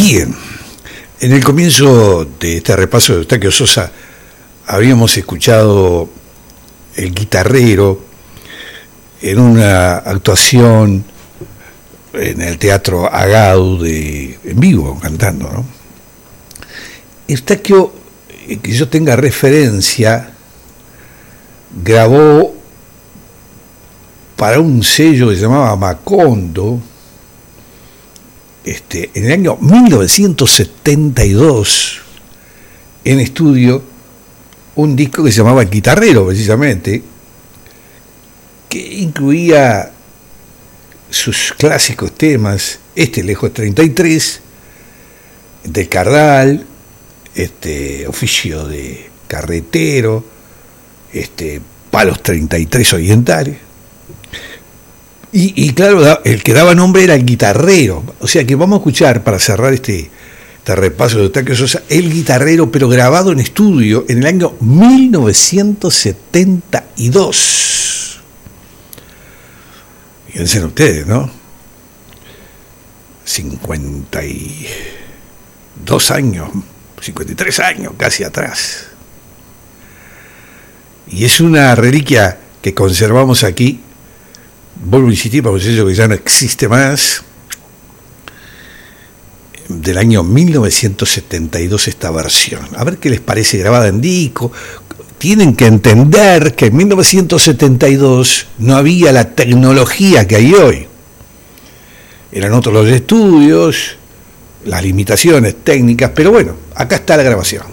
Bien, en el comienzo de este repaso de Eustaquio Sosa habíamos escuchado El Guitarrero en una actuación en el Teatro Agau en vivo, cantando, ¿no? Eustaquio, que yo tenga referencia, grabó para un sello que se llamaba Macondo, en el año 1972, en estudio, un disco que se llamaba El Guitarrero, precisamente, que incluía sus clásicos temas, Lejos 33, de Cardal, Oficio de Carretero, Palos 33 Orientales. Y claro, el que daba nombre era El Guitarrero. O sea que vamos a escuchar, para cerrar este repaso de Eustaquio Sosa, El Guitarrero, pero grabado en estudio en el año 1972. Fíjense ustedes, ¿no? 52 años, 53 años casi atrás. Y es una reliquia que conservamos aquí. Vuelvo a insistir, para un sello que ya no existe más, del año 1972 esta versión. A ver qué les parece grabada en disco. Tienen que entender que en 1972 no había la tecnología que hay hoy. Eran otros los estudios, las limitaciones técnicas, pero bueno, acá está la grabación.